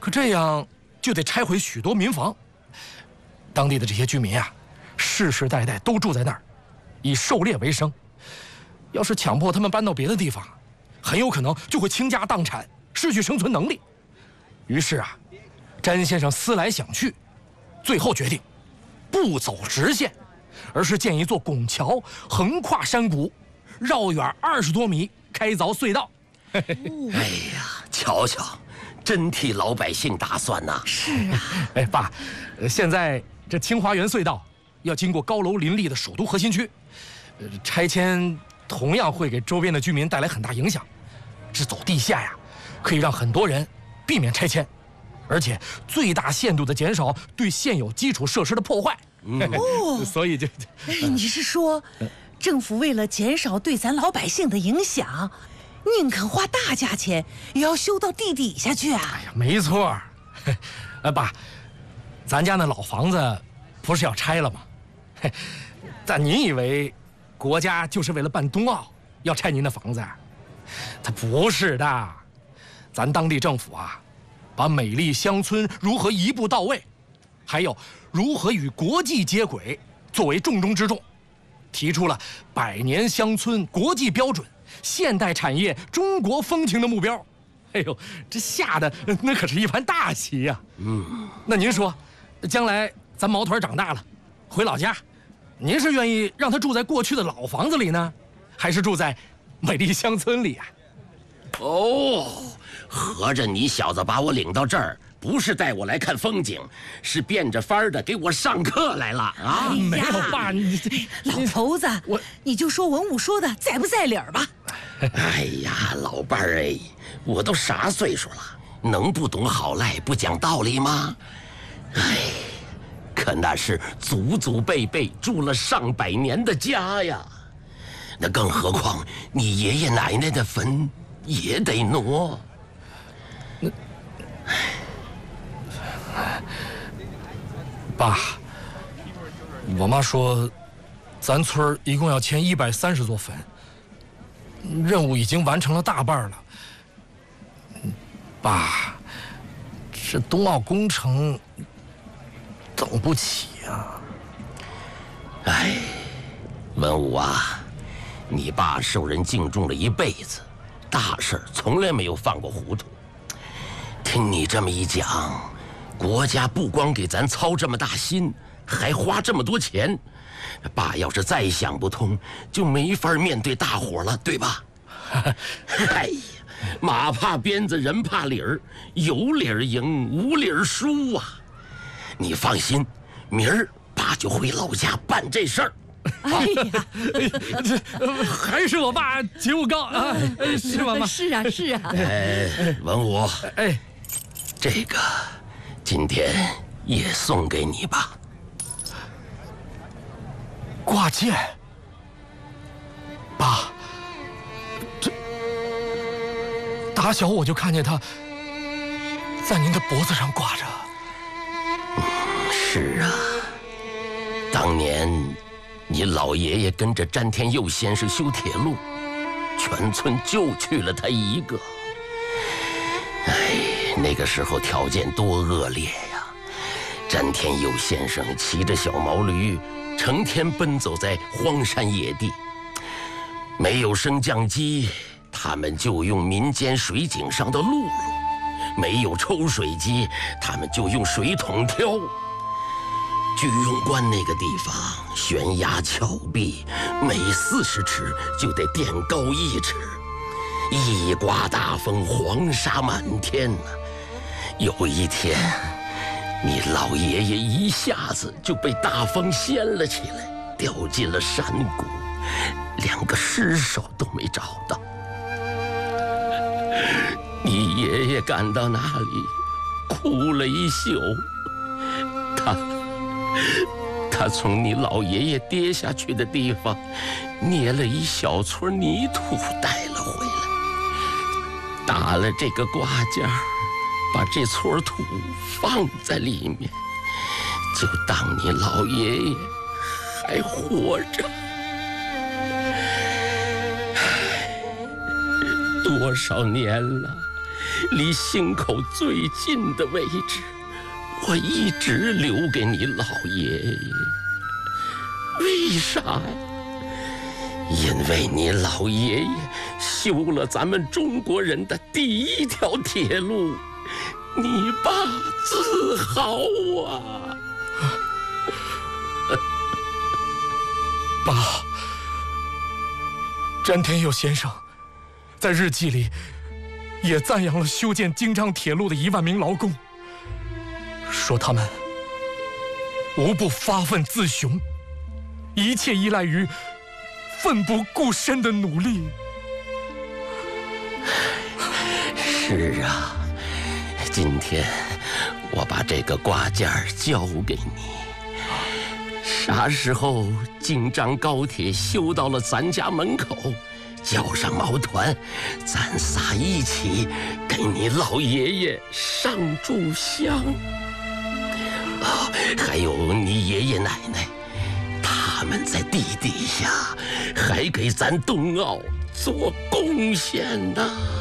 可这样就得拆毁许多民房。当地的这些居民啊，世世代代都住在那儿，以狩猎为生。要是强迫他们搬到别的地方，很有可能就会倾家荡产，失去生存能力。于是啊，詹先生思来想去，最后决定不走直线，而是建一座拱桥，横跨山谷，绕远20多米，开凿隧道。 哎呀，瞧瞧，真替老百姓打算呐！ 是啊， 哎，爸，现在这清华园隧道要经过高楼林立的首都核心区，拆迁同样会给周边的居民带来很大影响。是走地下呀，可以让很多人避免拆迁，而且最大限度地减少对现有基础设施的破坏。 哦， 所以就， 哎，你是说，政府为了减少对咱老百姓的影响，宁肯花大价钱也要修到地底下去啊？ 哎呀，没错。爸，咱家那老房子不是要拆了吗？但您以为国家就是为了办冬奥要拆您的房子啊？它不是的，咱当地政府啊，把美丽乡村如何一步到位，还有如何与国际接轨作为重中之重，提出了100年乡村国际标准、现代产业中国风情的目标。哎呦，这下的那可是一盘大棋呀！那您说，将来咱毛团长大了，回老家，您是愿意让他住在过去的老房子里呢，还是住在美丽乡村里啊？ 哦，合着你小子把我领到这儿，不是带我来看风景，是变着法儿的给我上课来了啊！ 哎呀没有，爸，你老头子，你就说文武说的在不在理儿吧？ 哎呀，老伴儿哎，我都啥岁数了，能不懂好赖不讲道理吗？哎，可那是祖祖辈辈住了上百年的家呀，那更何况你爷爷奶奶的坟也得挪。 爸，我妈说，咱村一共要迁130座坟，任务已经完成了大半了。爸，这冬奥工程等不起呀！ 哎，文武啊，你爸受人敬重了一辈子，大事从来没有犯过糊涂。听你这么一讲，国家不光给咱操这么大心，还花这么多钱，爸要是再想不通，就没法面对大伙了，对吧？哎呀，马怕鞭子，人怕理儿，有理儿赢，无理儿输啊！你放心，明儿爸就回老家办这事儿。 哎呀， 这还是我爸觉悟高啊，是吧，妈？ 是啊，是啊。 哎，文武， 哎， 这个今天也送给你吧。 挂件，爸，这打小我就看见它在您的脖子上挂着。 是啊，当年你老爷爷跟着詹天佑先生修铁路，全村就去了他一个。哎，那个时候条件多恶劣呀！詹天佑先生骑着小毛驴，成天奔走在荒山野地，没有升降机，他们就用民间水井上的辘轳；没有抽水机，他们就用水桶挑。居庸关那个地方，悬崖峭壁，每40尺就得垫高1尺。一刮大风，黄沙满天呢。有一天，你老爷爷一下子就被大风掀了起来，掉进了山谷，连个尸首都没找到。你爷爷赶到那里，哭了一宿。他从你老爷爷跌下去的地方捏了一小撮泥土带了回来，打了这个挂件，把这撮土放在里面，就当你老爷爷还活着。多少年了， 离心口最近的位置，我一直留给你老爷爷。为啥呀？因为你老爷爷修了咱们中国人的第一条铁路，你爸自豪啊！ 爸，詹天佑先生在日记里也赞扬了修建京张铁路的1万名劳工，说他们无不发愤自雄，一切依赖于奋不顾身的努力。 是啊，今天我把这个挂件交给你。啥时候京张高铁修到了咱家门口，叫上毛团，咱仨一起给你老爷爷上炷香。还有你爷爷奶奶，他们在地底下还给咱东奥做贡献呢。